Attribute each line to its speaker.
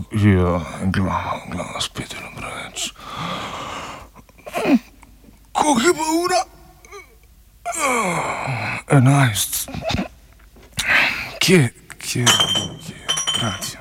Speaker 1: Glava spet je preveč. Koliko je pa ura? 11. Kje, radio?